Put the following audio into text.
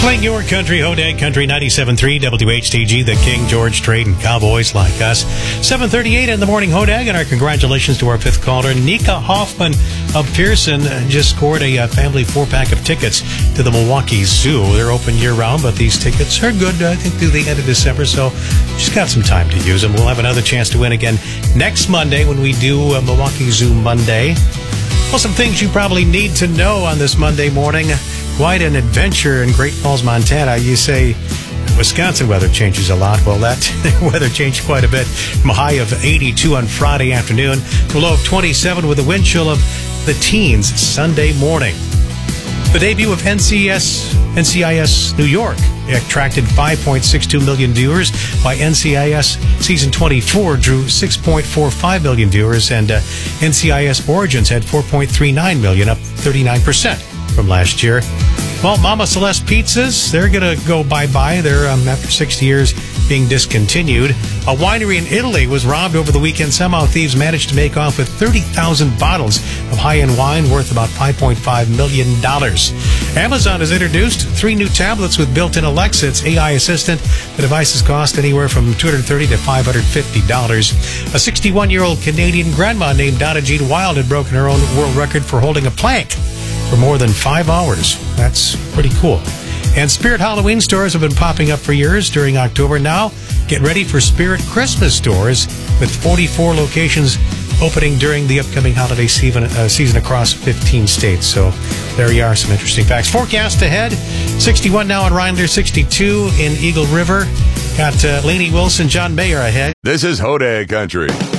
Playing your country, Hodag Country 97.3 WHTG, the King George Strait and Cowboys like us. 7:38 in the morning, Hodag, and our congratulations to our fifth caller, Nika Hoffman of Pearson. Just scored a family 4-pack of tickets to the Milwaukee Zoo. They're open year-round, but these tickets are good, I think, through the end of December, so just got some time to use them. We'll have another chance to win again next Monday when we do Milwaukee Zoo Monday. Well, some things you probably need to know on this Monday morning. Quite an adventure in Great Falls, Montana. You say Wisconsin weather changes a lot. Well, that weather changed quite a bit. From a high of 82 on Friday afternoon to a low of 27 with a wind chill of the teens Sunday morning. The debut of NCIS New York attracted 5.62 million viewers, while NCIS Season 24 drew 6.45 million viewers, and NCIS Origins had 4.39 million, up 39% from last year. Well, Mama Celeste Pizzas, they're going to go bye-bye. They're, after 60 years, being discontinued. A winery in Italy was robbed over the weekend. Somehow thieves managed to make off with 30,000 bottles of high-end wine worth about $5.5 million. Amazon has introduced 3 new tablets with built-in Alexa, its AI assistant. The devices cost anywhere from $230 to $550. A 61-year-old Canadian grandma named Donna Jean Wild had broken her own world record for holding a plank for more than 5 hours. That's pretty cool. And Spirit Halloween stores have been popping up for years during October. Now, get ready for Spirit Christmas stores with 44 locations opening during the upcoming holiday season across 15 states. So there you are, some interesting facts. Forecast ahead, 61 now in Rhinelander, 62 in Eagle River. Got Lainey Wilson, John Mayer ahead. This is Hodag Country.